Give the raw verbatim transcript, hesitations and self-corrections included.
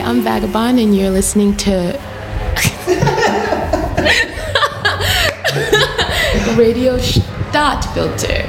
I'm Vagabond, and you're listening to Radio Stadtfilter.